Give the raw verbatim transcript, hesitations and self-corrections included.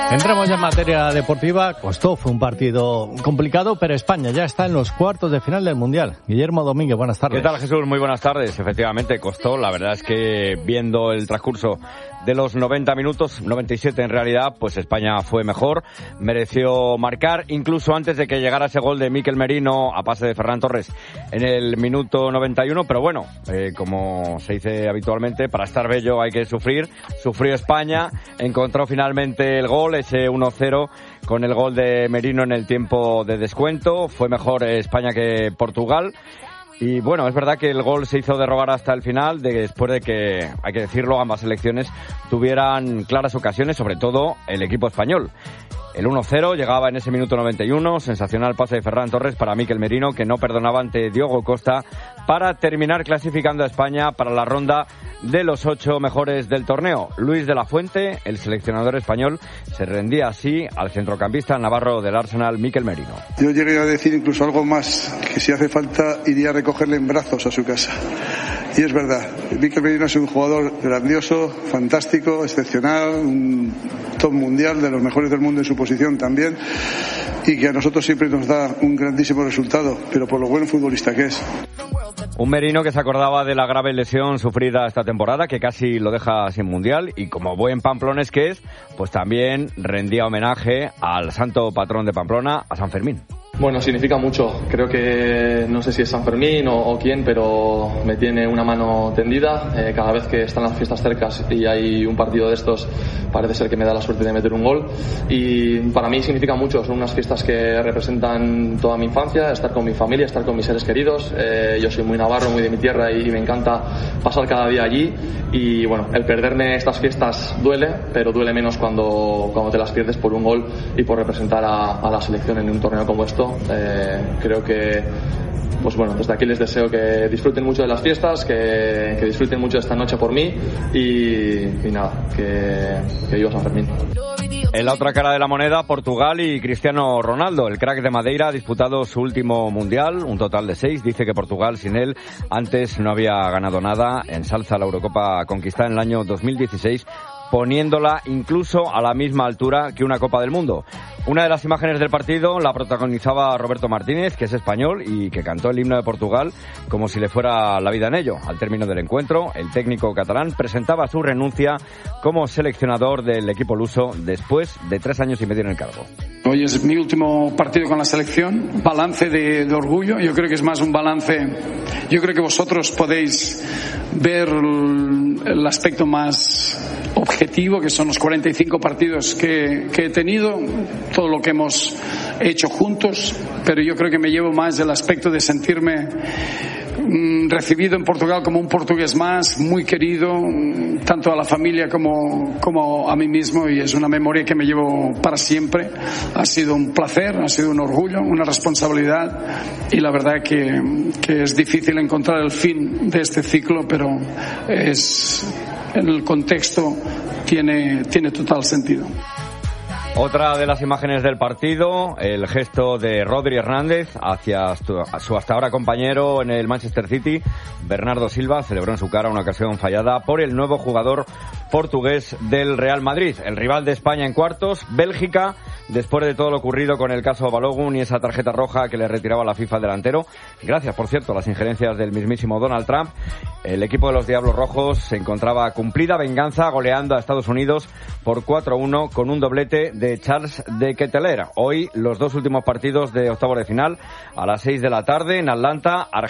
Entramos ya en materia deportiva. Costó, fue un partido complicado, pero España ya está en los cuartos de final del Mundial. Guillermo Domínguez, buenas tardes. ¿Qué tal, Jesús? Muy buenas tardes. Efectivamente, costó. La verdad es que viendo el transcurso de los noventa minutos, noventa y siete en realidad, pues España fue mejor, mereció marcar, incluso antes de que llegara ese gol de Mikel Merino a pase de Ferran Torres en el minuto noventa y uno, pero bueno, eh, como se dice habitualmente, para estar bello hay que sufrir. Sufrió España, encontró finalmente el gol, ese uno cero con el gol de Merino en el tiempo de descuento. Fue mejor España que Portugal. Y bueno, es verdad que el gol se hizo derrogar hasta el final, de, después de que, hay que decirlo, ambas selecciones tuvieran claras ocasiones, sobre todo el equipo español. El uno cero llegaba en ese minuto noventa y uno, sensacional pase de Ferran Torres para Mikel Merino, que no perdonaba ante Diogo Costa, para terminar clasificando a España para la ronda de los ocho mejores del torneo. Luis de la Fuente, el seleccionador español, se rendía así al centrocampista navarro del Arsenal, Mikel Merino. Yo llegué a decir incluso algo más, que si hace falta iría a recogerle en brazos a su casa. Y es verdad, Mikel Merino es un jugador grandioso, fantástico, excepcional, un top mundial, de los mejores del mundo en su posición también, y que a nosotros siempre nos da un grandísimo resultado, pero por lo buen futbolista que es. Un Merino que se acordaba de la grave lesión sufrida esta temporada, que casi lo deja sin mundial, y como buen pamplones que es, pues también rendía homenaje al santo patrón de Pamplona, a San Fermín. Bueno, significa mucho. Creo que no sé si es San Fermín o, o quién, pero me tiene una mano tendida. Eh, cada vez que están las fiestas cercas y hay un partido de estos, parece ser que me da la suerte de meter un gol. Y para mí significa mucho. Son unas fiestas que representan toda mi infancia, estar con mi familia, estar con mis seres queridos. Eh, yo soy muy navarro, muy de mi tierra y me encanta pasar cada día allí. Y bueno, el perderme estas fiestas duele, pero duele menos cuando, cuando te las pierdes por un gol y por representar a, a la selección en un torneo como esto. Eh, creo que, pues bueno, desde aquí les deseo que disfruten mucho de las fiestas, que, que disfruten mucho de esta noche por mí y, y nada, que, que viva San Fermín. En la otra cara de la moneda, Portugal y Cristiano Ronaldo. El crack de Madeira ha disputado su último mundial, un total de seis. Dice que Portugal sin él antes no había ganado nada. Ensalza la Eurocopa conquistada en el año dos mil dieciséis, poniéndola incluso a la misma altura que una Copa del Mundo. Una de las imágenes del partido la protagonizaba Roberto Martínez, que es español y que cantó el himno de Portugal como si le fuera la vida en ello. Al término del encuentro, el técnico catalán presentaba su renuncia como seleccionador del equipo luso después de tres años y medio en el cargo. Hoy es mi último partido con la selección, balance de, de orgullo. Yo creo que es más un balance, yo creo que vosotros podéis ver el aspecto más objetivo, que son los cuarenta y cinco partidos que, que he tenido, todo lo que hemos hecho juntos, pero yo creo que me llevo más el aspecto de sentirme mm, recibido en Portugal como un portugués más, muy querido, tanto a la familia como, como a mí mismo, y es una memoria que me llevo para siempre. Ha sido un placer, ha sido un orgullo, una responsabilidad, y la verdad que, que es difícil encontrar el fin de este ciclo, pero es, en el contexto tiene, tiene total sentido. Otra de las imágenes del partido, el gesto de Rodri Hernández hacia su hasta ahora compañero en el Manchester City, Bernardo Silva, celebró en su cara una ocasión fallada por el nuevo jugador portugués del Real Madrid. El rival de España en cuartos, Bélgica, después de todo lo ocurrido con el caso Balogun y esa tarjeta roja que le retiraba la FIFA al delantero. Gracias, por cierto, a las injerencias del mismísimo Donald Trump, el equipo de los Diablos Rojos se encontraba cumplida venganza goleando a Estados Unidos por cuatro uno con un doblete de Charles de Ketelaere. Hoy los dos últimos partidos de octavos de final a las seis de la tarde en Atlanta, Argentina.